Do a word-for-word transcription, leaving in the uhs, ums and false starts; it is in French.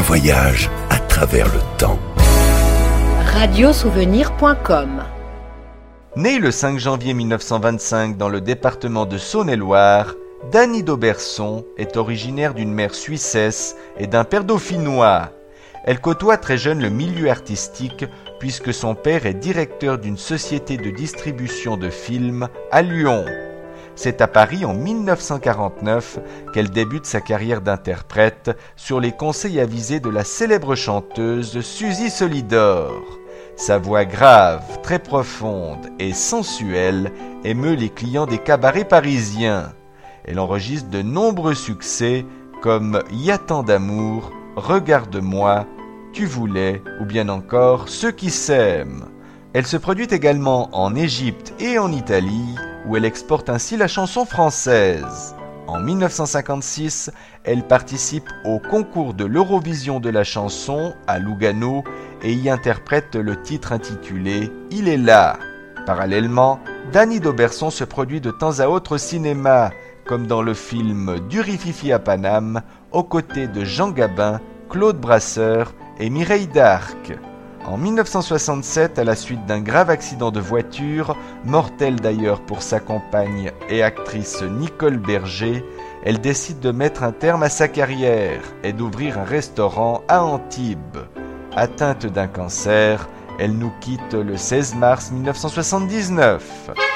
voyage à travers le temps. radiosouvenir point com. Né le cinq janvier mille neuf cent vingt-cinq dans le département de Saône-et-Loire, Dany d'Auberson est originaire d'une mère suissesse et d'un père dauphinois. Elle côtoie très jeune le milieu artistique puisque son père est directeur d'une société de distribution de films à Lyon. C'est à Paris en mille neuf cent quarante-neuf qu'elle débute sa carrière d'interprète sur les conseils avisés de la célèbre chanteuse Suzy Solidor. Sa voix grave, très profonde et sensuelle émeut les clients des cabarets parisiens. Elle enregistre de nombreux succès comme Y a tant d'amour, Regarde-moi, Tu voulais ou bien encore Ceux qui s'aiment. Elle se produit également en Égypte et en Italie où elle exporte ainsi la chanson française. En mille neuf cent cinquante-six, elle participe au concours de l'Eurovision de la chanson à Lugano et y interprète le titre intitulé « Il est là ». Parallèlement, Dany d'Auberson se produit de temps à autre au cinéma, comme dans le film Du Rififi à Paname, aux côtés de Jean Gabin, Claude Brasseur et Mireille d'Arc. En mille neuf cent soixante-sept, à la suite d'un grave accident de voiture, mortel d'ailleurs pour sa compagne et actrice Nicole Berger, elle décide de mettre un terme à sa carrière et d'ouvrir un restaurant à Antibes. Atteinte d'un cancer, elle nous quitte le seize mars mille neuf cent soixante-dix-neuf.